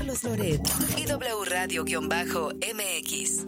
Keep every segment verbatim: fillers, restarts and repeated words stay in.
Carlos Loret y W Radio-M X.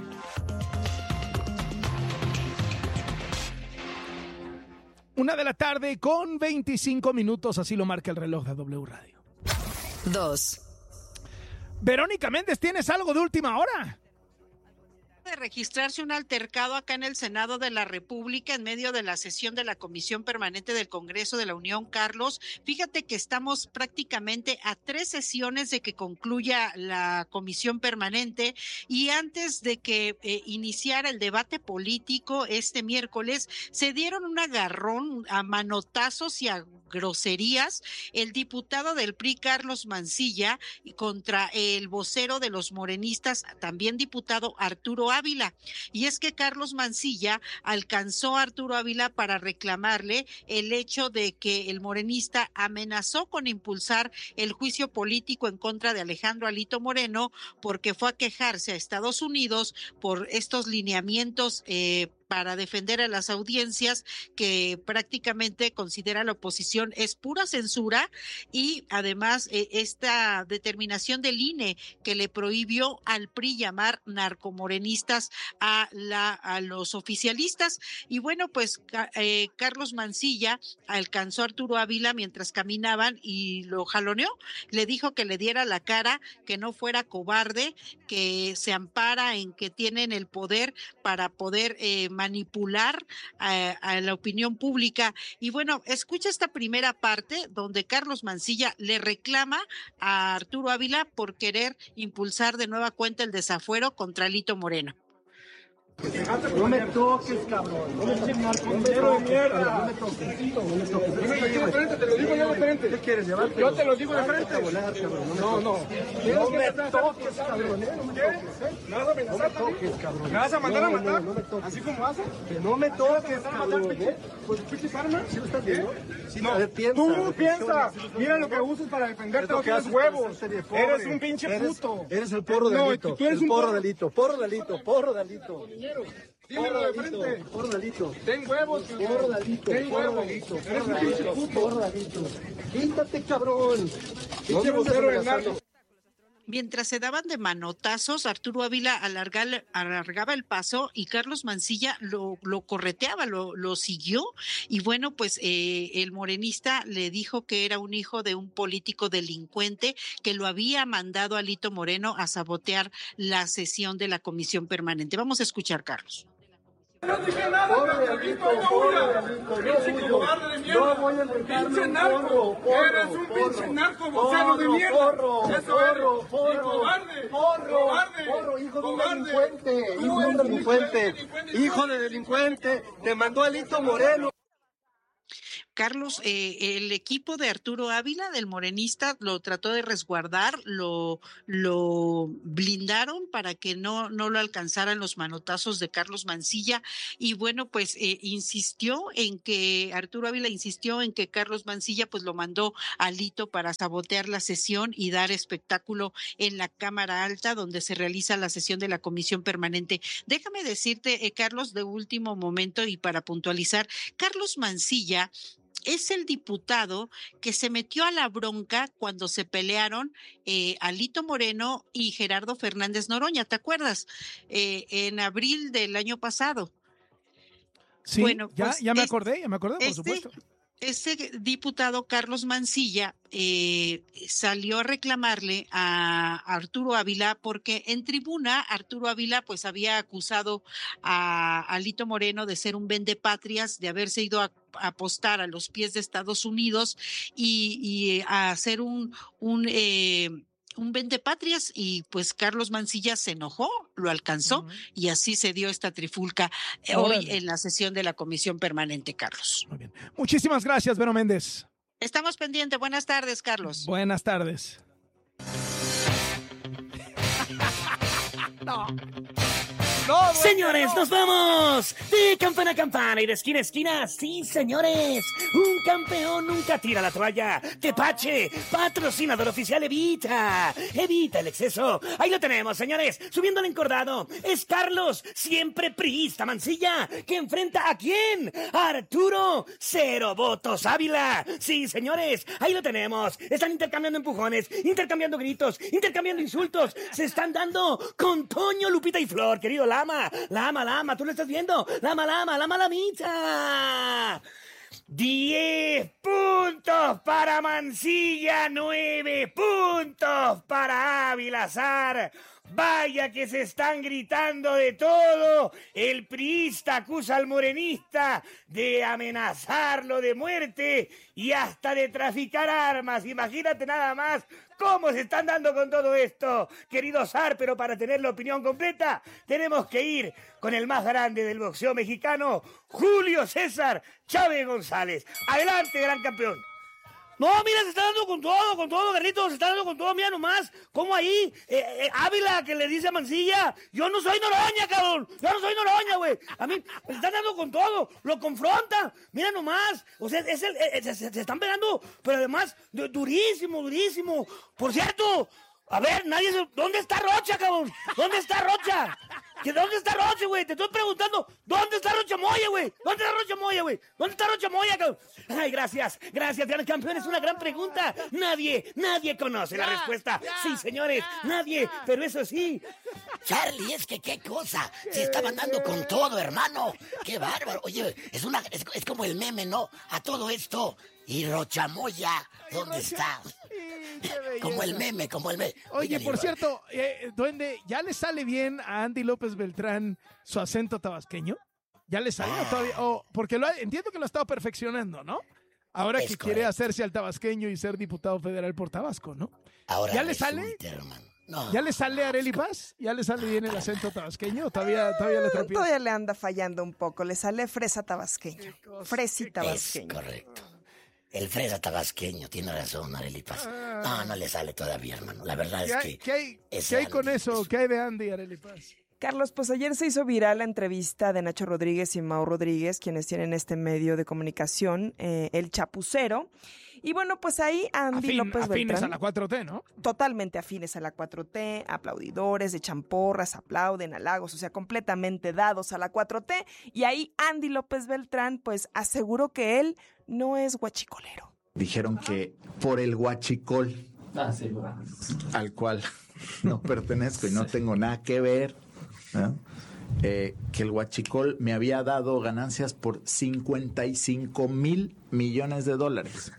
Una de la tarde con veinticinco minutos, así lo marca el reloj de W Radio. Dos. Verónica Méndez, ¿tienes algo de última hora? De registrarse un altercado acá en el Senado de la República en medio de la sesión de la Comisión Permanente del Congreso de la Unión, Carlos. Fíjate que estamos prácticamente a tres sesiones de que concluya la Comisión Permanente y antes de que eh, iniciara el debate político este miércoles, se dieron un agarrón a manotazos y a groserías el diputado del P R I, Carlos Mancilla, contra el vocero de los morenistas, también diputado Arturo Ávila. Y es que Carlos Mancilla alcanzó a Arturo Ávila para reclamarle el hecho de que el morenista amenazó con impulsar el juicio político en contra de Alejandro Alito Moreno porque fue a quejarse a Estados Unidos por estos lineamientos eh, para defender a las audiencias que prácticamente considera la oposición es pura censura y además eh, esta determinación del I N E que le prohibió al P R I llamar narcomorenistas a la a los oficialistas. Y bueno, pues eh, Carlos Mancilla alcanzó a Arturo Ávila mientras caminaban y lo jaloneó, le dijo que le diera la cara, que no fuera cobarde, que se ampara en que tienen el poder para poder eh, manipular a, a la opinión pública. Y bueno, escucha esta primera parte donde Carlos Mancilla le reclama a Arturo Ávila por querer impulsar de nueva cuenta el desafuero contra Alito Moreno. No me toques, cabrón. No me toques, narcondero de mierda. No me toques. No me toques. Dime aquí de frente, te lo digo ya de frente. ¿Qué quieres llevarte? Yo te lo digo de frente. No, no. No me toques, cabrón. ¿Me vas a amenazar? No me toques, cabrón. ¿Me vas a mandar a matar? ¿Así como haces? Que no me toques, cabrón. ¿Pues pinches armas? ¿Sí lo estás viendo? No, tú piensas. Mira lo que usas para defenderte. No tienes huevos. Eres un pinche puto. Eres el porro de Alito. Tú eres un porro de Alito. Porro de Alito. Porro de Alito. Dímelo de frente. Porro de Alito. Ten huevos. Porro de Alito. Ten huevos. Eres un pinche puto. Porro de Alito. Quítate, cabrón. Pinche vocero del narco. Mientras se daban de manotazos, Arturo Ávila alargaba, alargaba el paso y Carlos Mancilla lo, lo correteaba, lo, lo siguió. Y bueno, pues eh, el morenista le dijo que era un hijo de un político delincuente que lo había mandado a Alito Moreno a sabotear la sesión de la Comisión Permanente. Vamos a escuchar, Carlos. No dije nada, Alito, no huyas. Pinche cobarde de mierda. No voy a meterme pinche un narco. porro, porro, Eres un porro, pinche narco porro, vocero de mierda. Porro, Eso porro, eres. porro, Y cobarde. porro, Cobarde. porro, hijo de un Cobarde. delincuente, Tú hijo de un eres delincuente, delincuente. hijo de delincuente, te mandó Alito Moreno. Carlos, eh, el equipo de Arturo Ávila, del morenista, lo trató de resguardar, lo, lo blindaron para que no, no lo alcanzaran los manotazos de Carlos Mancilla. Y bueno, pues eh, insistió en que, Arturo Ávila insistió en que Carlos Mancilla pues lo mandó a Alito para sabotear la sesión y dar espectáculo en la Cámara Alta, donde se realiza la sesión de la Comisión Permanente. Déjame decirte, eh, Carlos, de último momento y para puntualizar, Carlos Mancilla es el diputado que se metió a la bronca cuando se pelearon eh, Alito Moreno y Gerardo Fernández Noroña, ¿te acuerdas? Eh, en abril del año pasado. Sí, bueno, ya, pues, ya me acordé, ya me acordé, por este, supuesto. Ese diputado Carlos Mancilla eh, salió a reclamarle a Arturo Ávila porque en tribuna Arturo Ávila pues había acusado a Alito Moreno de ser un vendepatrias, de haberse ido a, a apostar a los pies de Estados Unidos y, y a hacer un un eh, un vendepatrias, y pues Carlos Mancilla se enojó, lo alcanzó, uh-huh. y así se dio esta trifulca eh, hoy en la sesión de la Comisión Permanente, Carlos. Muy bien. Muchísimas gracias, Vero Méndez. Estamos pendientes. Buenas tardes, Carlos. Buenas tardes. No. No, señores, no. nos vamos de campana a campana y de esquina a esquina. Sí, señores, un campeón nunca tira la toalla. Tepache, patrocinador oficial Evita. Evita el exceso. Ahí lo tenemos, señores, subiendo el encordado. Es Carlos, siempre priista Mancilla, que enfrenta ¿a quién? A Arturo Cero Votos Ávila. Sí, señores, ahí lo tenemos. Están intercambiando empujones, intercambiando gritos, intercambiando insultos. Se están dando con Toño, Lupita y Flor, querido Lama. Lama, Lama, ¿tú lo estás viendo? Lama, Lama, Lama, Lamita. Diez puntos para Mancilla, nueve puntos para Ávila Azar. Vaya que se están gritando de todo. El priista acusa al morenista de amenazarlo de muerte y hasta de traficar armas. Imagínate nada más cómo se están dando con todo esto, querido Zar, pero para tener la opinión completa tenemos que ir con el más grande del boxeo mexicano, Julio César Chávez González. Adelante, gran campeón. No, mira, se está dando con todo, con todo, Garrito, se está dando con todo, mira nomás, como ahí, eh, eh, Ávila que le dice a Mancilla, yo no soy Noroña, cabrón, yo no soy Noroña, güey, a mí se están dando con todo, lo confronta, mira nomás, o sea, es el, eh, se, se, se están pegando, pero además, du- durísimo, durísimo, por cierto, a ver, nadie se... ¿Dónde está Rocha, cabrón? ¿Dónde está Rocha? ¿Que dónde está Rocha, güey? Te estoy preguntando, ¿dónde está Rocha Moya, güey? ¿Dónde está Rocha Moya, güey? ¿Dónde está Rocha Moya, cabrón? Ay, gracias, gracias, gran campeón, es una gran pregunta. Nadie, nadie conoce la respuesta. Sí, señores, nadie, pero eso sí. Charlie, es que qué cosa, se estaban dando con todo, hermano. Qué bárbaro. Oye, es una es, es como el meme, ¿no? A todo esto. Y Rochamoya, ¿dónde está? Como el meme, como el meme. Oye, Oigan, por y- cierto, eh, Duende, ¿ya le sale bien a Andy López Beltrán su acento tabasqueño? ¿Ya le sale o Ah. todavía? O- porque lo ha- entiendo que lo ha estado perfeccionando, ¿no? Ahora Es que quiere correcto. hacerse al tabasqueño y ser diputado federal por Tabasco, ¿no? Ahora ¿Ya le sale? resulta, hermano. No. ¿Ya le sale a Arely Paz? ¿Ya le sale bien el acento tabasqueño? ¿O todavía, todavía le tropieza? Todavía le anda fallando un poco, le sale fresa tabasqueño. Fresita Es tabasqueño. correcto. El fresa tabasqueño, tiene razón, Arely Paz. No, no le sale todavía, hermano. La verdad ¿Qué es hay, que... qué hay- es qué hay con Andy, eso? es- ¿Qué hay de Andy, Arely Paz? Carlos, pues ayer se hizo viral la entrevista de Nacho Rodríguez y Mau Rodríguez, quienes tienen este medio de comunicación, eh, El Chapucero. Y bueno, pues ahí Andy Afín- López afines Beltrán, a la cuatro T, ¿no? totalmente afines a la cuatro T, aplaudidores, de champorras, aplauden, halagos, o sea, completamente dados a la cuatro T. Y ahí Andy López Beltrán, pues aseguró que él no es guachicolero. Dijeron que por el huachicol, al cual no pertenezco y no tengo nada que ver, ¿no? Eh, que el huachicol me había dado ganancias por cincuenta y cinco mil millones de dólares.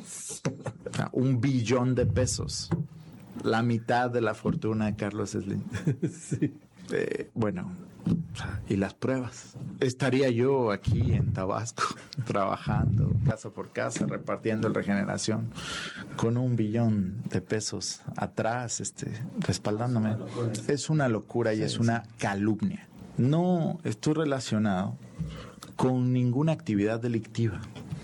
O sea, un billón de pesos. La mitad de la fortuna de Carlos Slim. Eh, bueno, y las pruebas. Estaría yo aquí en Tabasco trabajando casa por casa, repartiendo el Regeneración con un billón de pesos atrás, este, respaldándome. Es una locura y es una calumnia. No estoy relacionado con ninguna actividad delictiva.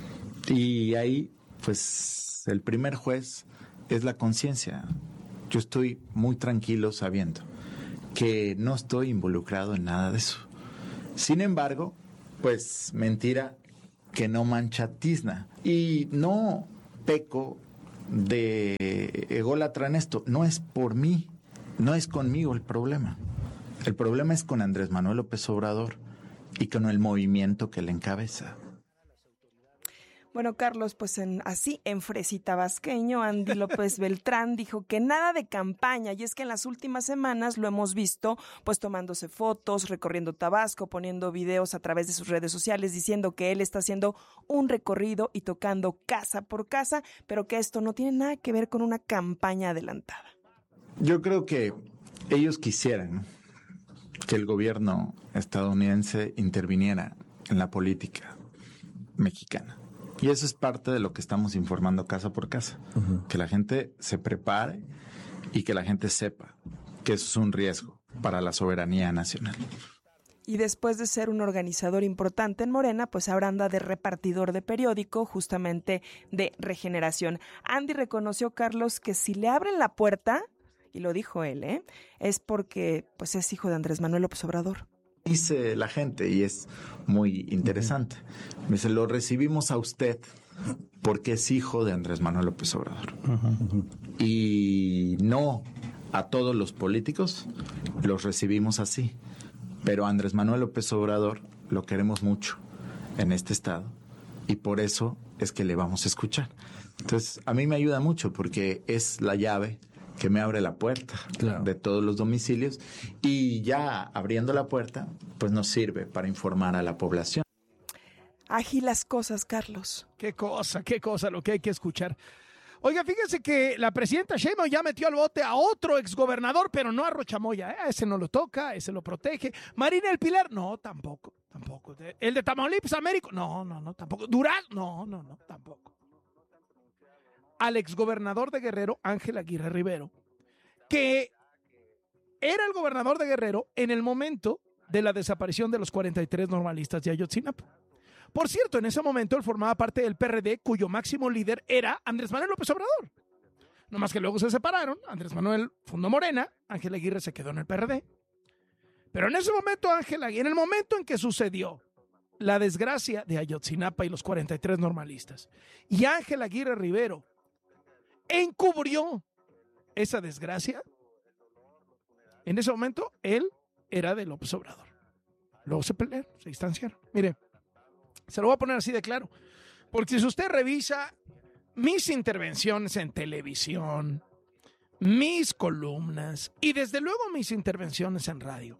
Y ahí, pues, el primer juez es la conciencia. Yo estoy muy tranquilo sabiendo que no estoy involucrado en nada de eso. Sin embargo, pues mentira que no mancha tizna. Y no peco de ególatra en esto. No es por mí, no es conmigo el problema. El problema es con Andrés Manuel López Obrador y con el movimiento que le encabeza. Bueno, Carlos, pues en, así, en fresita vasqueño, Andy López Beltrán dijo que nada de campaña, y es que en las últimas semanas lo hemos visto, pues tomándose fotos, recorriendo Tabasco, poniendo videos a través de sus redes sociales, diciendo que él está haciendo un recorrido y tocando casa por casa, pero que esto no tiene nada que ver con una campaña adelantada. Yo creo que ellos quisieran que el gobierno estadounidense interviniera en la política mexicana. Y eso es parte de lo que estamos informando casa por casa. Uh-huh. Que la gente se prepare y que la gente sepa que eso es un riesgo para la soberanía nacional. Y después de ser un organizador importante en Morena, pues ahora anda de repartidor de periódico, justamente de Regeneración. Andy reconoció, Carlos, que si le abren la puerta, y lo dijo él, ¿eh? es porque pues es hijo de Andrés Manuel López Obrador. dice la gente y es muy interesante. Me dice, lo recibimos a usted porque es hijo de Andrés Manuel López Obrador. Uh-huh. Y no a todos los políticos los recibimos así. Pero a Andrés Manuel López Obrador lo queremos mucho en este estado y por eso es que le vamos a escuchar. Entonces, a mí me ayuda mucho porque es la llave que me abre la puerta claro. de todos los domicilios y ya abriendo la puerta, pues nos sirve para informar a la población. Ágil las cosas, Carlos. Qué cosa, qué cosa lo que hay que escuchar. Oiga, fíjense que la presidenta Sheinbaum ya metió al bote a otro exgobernador, pero no a Rochamoya. ¿eh? Ese no lo toca, ese lo protege. Marina del Pilar, no, tampoco, tampoco. El de Tamaulipas, Américo, no, no, no, tampoco. Durazno, no, no, no, tampoco. Al exgobernador de Guerrero, Ángel Aguirre Rivero, que era el gobernador de Guerrero en el momento de la desaparición de los cuarenta y tres normalistas de Ayotzinapa. Por cierto, en ese momento él formaba parte del P R D, cuyo máximo líder era Andrés Manuel López Obrador. No más que luego se separaron, Andrés Manuel fundó Morena, Ángel Aguirre se quedó en el P R D. Pero en ese momento, Ángel Aguirre, en el momento en que sucedió la desgracia de Ayotzinapa y los cuarenta y tres normalistas, y Ángel Aguirre Rivero encubrió esa desgracia, en ese momento él era de López Obrador. Luego se pelearon, se distanciaron. Mire, se lo voy a poner así de claro, porque si usted revisa mis intervenciones en televisión, mis columnas y desde luego mis intervenciones en radio,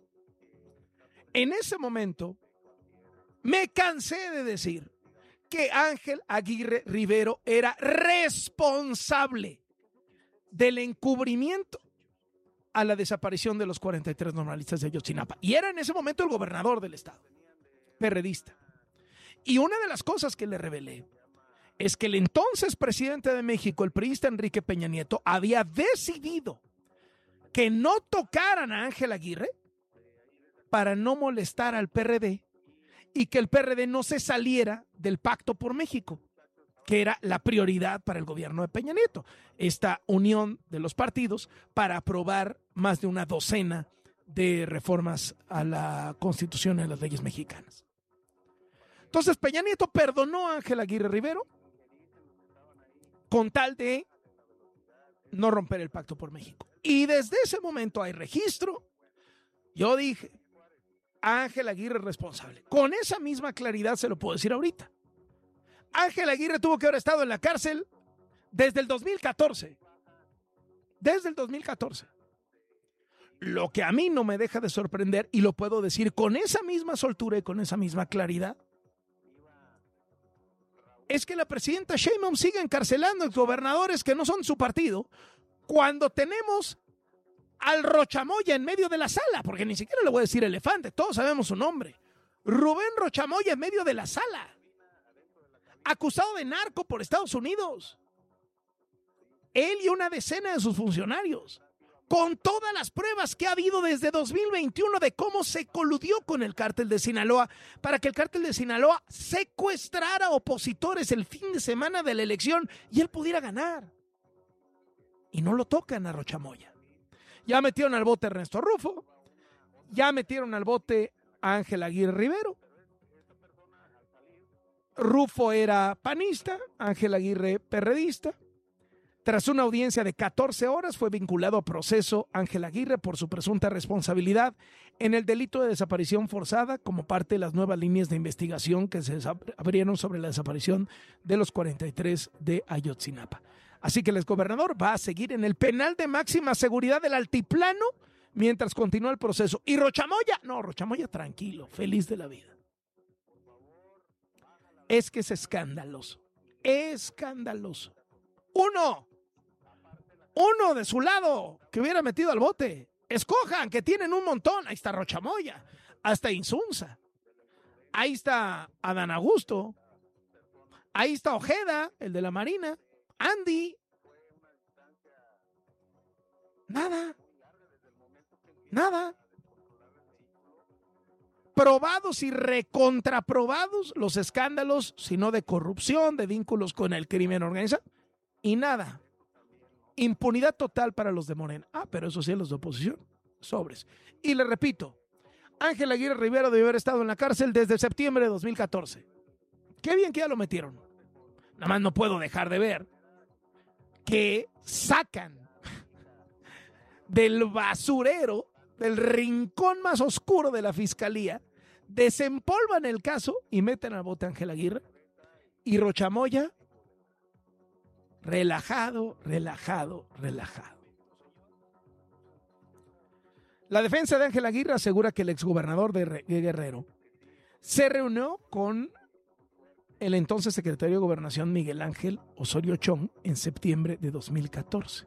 en ese momento me cansé de decir que Ángel Aguirre Rivero era responsable del encubrimiento a la desaparición de los cuarenta y tres normalistas de Ayotzinapa. Y era en ese momento el gobernador del estado, perredista. Y una de las cosas que le revelé es que el entonces presidente de México, el priista Enrique Peña Nieto, había decidido que no tocaran a Ángel Aguirre para no molestar al P R D y que el P R D no se saliera del Pacto por México, que era la prioridad para el gobierno de Peña Nieto, esta unión de los partidos para aprobar más de una docena de reformas a la Constitución y a las leyes mexicanas. Entonces Peña Nieto perdonó a Ángel Aguirre Rivero con tal de no romper el Pacto por México. Y desde ese momento hay registro. Yo dije, Ángel Aguirre es responsable. Con esa misma claridad se lo puedo decir ahorita. Ángel Aguirre tuvo que haber estado en la cárcel desde el dos mil catorce. Desde el dos mil catorce. Lo que a mí no me deja de sorprender, y lo puedo decir con esa misma soltura y con esa misma claridad, es que la presidenta Sheinbaum sigue encarcelando exgobernadores que no son su partido cuando tenemos al Rochamoya en medio de la sala, porque ni siquiera le voy a decir elefante, todos sabemos su nombre. Rubén Rochamoya en medio de la sala, acusado de narco por Estados Unidos. Él y una decena de sus funcionarios, con todas las pruebas que ha habido desde dos mil veintiuno de cómo se coludió con el cártel de Sinaloa para que el cártel de Sinaloa secuestrara opositores el fin de semana de la elección y él pudiera ganar. Y no lo tocan a Rochamoya. Ya metieron al bote a Ernesto Rufo, ya metieron al bote a Ángel Aguirre Rivero. Rufo era panista, Ángel Aguirre perredista. Tras una audiencia de catorce horas fue vinculado a proceso Ángel Aguirre por su presunta responsabilidad en el delito de desaparición forzada como parte de las nuevas líneas de investigación que se abrieron sobre la desaparición de los cuarenta y tres de Ayotzinapa. Así que el exgobernador va a seguir en el penal de máxima seguridad del Altiplano mientras continúa el proceso. Y Rochamoya, no, Rochamoya tranquilo, feliz de la vida. Es que es escandaloso, escandaloso. Uno, uno de su lado que hubiera metido al bote. Escojan, que tienen un montón. Ahí está Rochamoya, hasta Insunza. Ahí está Adán Augusto. Ahí está Ojeda, el de la Marina. Andy. Nada. Nada. Probados y recontraprobados los escándalos, sino de corrupción, de vínculos con el crimen organizado. Y nada. Impunidad total para los de Morena. Ah, pero eso sí, los de oposición. Sobres. Y le repito, Ángel Aguirre Rivera debe haber estado en la cárcel desde septiembre de dos mil catorce. Qué bien que ya lo metieron. Nada más no puedo dejar de ver que sacan del basurero, del rincón más oscuro de la fiscalía, desempolvan el caso y meten al bote a Ángel Aguirre. Y Rochamoya, relajado, relajado, relajado. La defensa de Ángel Aguirre asegura que el exgobernador de Guerrero se reunió con el entonces secretario de Gobernación Miguel Ángel Osorio Chong en septiembre de dos mil catorce.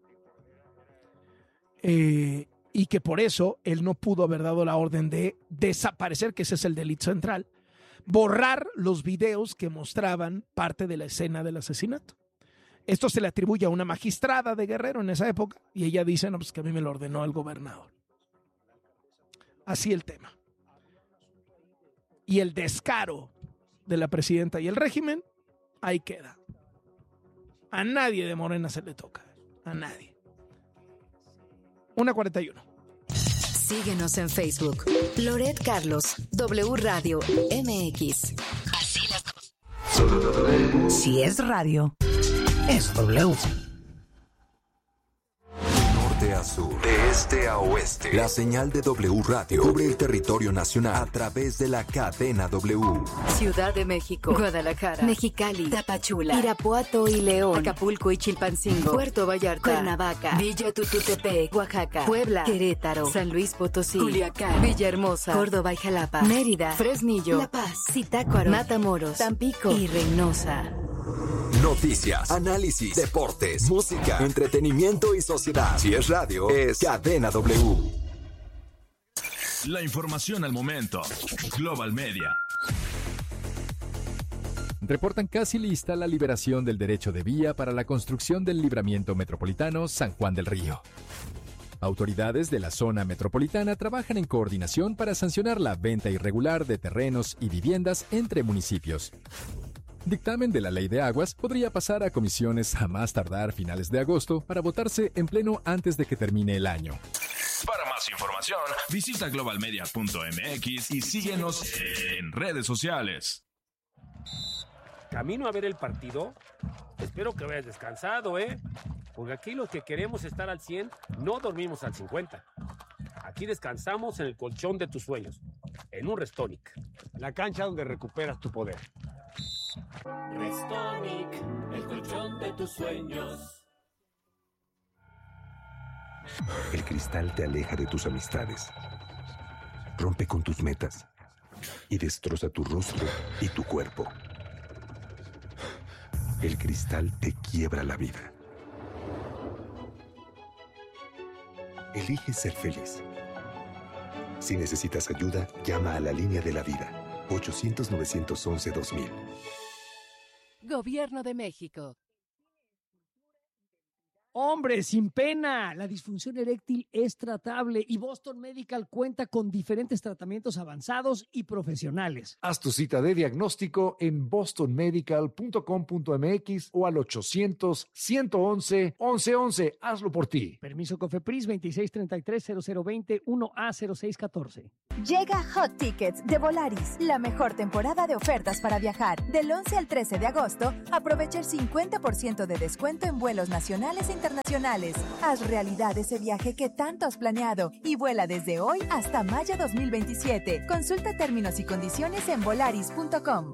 Eh, y que por eso él no pudo haber dado la orden de desaparecer, que ese es el delito central, borrar los videos que mostraban parte de la escena del asesinato. Esto se le atribuye a una magistrada de Guerrero en esa época y ella dice, no, pues que a mí me lo ordenó el gobernador. Así el tema. Y el descaro de la presidenta y el régimen, ahí queda. A nadie de Morena se le toca. A nadie. una cuarenta y uno. Síguenos en Facebook. Loret Carlos, W Radio M X. Así las cosas. Si es radio, es W. De a sur, de este a oeste, la señal de W Radio cubre el territorio nacional a través de la cadena W. Ciudad de México, Guadalajara, Mexicali, Tapachula, Irapuato y León, Acapulco y Chilpancingo, Puerto Vallarta, Cuernavaca, Villa Tututepec, Oaxaca, Puebla, Querétaro, San Luis Potosí, Culiacán, Villahermosa, Córdoba y Jalapa, Mérida, Fresnillo, La Paz, Zitácuaro, Matamoros, Tampico y Reynosa. Noticias, análisis, deportes, música, entretenimiento y sociedad. Si es radio, es Cadena W. La información al momento. Global Media. Reportan casi lista la liberación del derecho de vía para la construcción del libramiento metropolitano San Juan del Río. Autoridades de la zona metropolitana trabajan en coordinación para sancionar la venta irregular de terrenos y viviendas entre municipios. Dictamen de la Ley de Aguas podría pasar a comisiones a más tardar finales de agosto para votarse en pleno antes de que termine el año. Para más información, visita global media punto m x y síguenos en redes sociales. Camino a ver el partido. Espero que vayas descansado, ¿eh? Porque aquí los que queremos estar al cien no dormimos al cincuenta. Aquí descansamos en el colchón de tus sueños, en un Restonic, la cancha donde recuperas tu poder. Restonic, el colchón de tus sueños. El cristal te aleja de tus amistades, rompe con tus metas y destroza tu rostro y tu cuerpo. El cristal te quiebra la vida. Elige ser feliz. Si necesitas ayuda, llama a la línea de la vida, ochocientos, novecientos once, dos mil. Gobierno de México. Hombre, sin pena, la disfunción eréctil es tratable y Boston Medical cuenta con diferentes tratamientos avanzados y profesionales. Haz tu cita de diagnóstico en boston medical punto com punto m x o al ochocientos, ciento once, once once. Hazlo por ti. Permiso COFEPRIS veintiséis treinta y tres, cero cero veinte, uno A cero seis catorce. Llega Hot Tickets de Volaris, la mejor temporada de ofertas para viajar. Del once al trece de agosto, aprovecha el cincuenta por ciento de descuento en vuelos nacionales e internacionales. Haz realidad ese viaje que tanto has planeado y vuela desde hoy hasta mayo dos mil veintisiete. Consulta términos y condiciones en volaris punto com.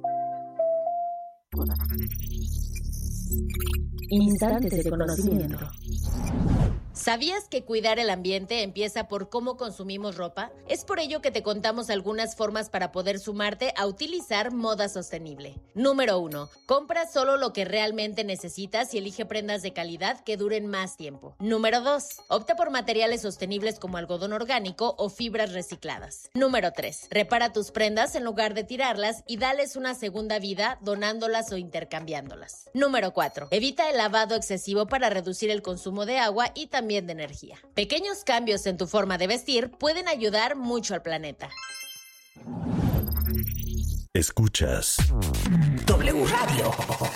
Instantes de conocimiento. ¿Sabías que cuidar el ambiente empieza por cómo consumimos ropa? Es por ello que te contamos algunas formas para poder sumarte a utilizar moda sostenible. Número uno. Compra solo lo que realmente necesitas y elige prendas de calidad que duren más tiempo. Número dos. Opta por materiales sostenibles como algodón orgánico o fibras recicladas. Número tres. Repara tus prendas en lugar de tirarlas y dales una segunda vida donándolas o intercambiándolas. Número cuatro. Evita el lavado excesivo para reducir el consumo de agua y también de energía. Pequeños cambios en tu forma de vestir pueden ayudar mucho al planeta. Escuchas W Radio.